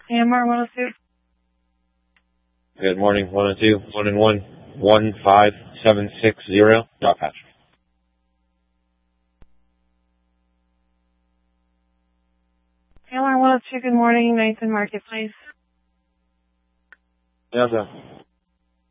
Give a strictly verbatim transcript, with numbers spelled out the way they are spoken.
A M R one oh two. Good morning, one oh two, one and one, one five seven six zero, dot patch. A M R one oh two, good morning, Ninth and Marketplace. Yes, sir.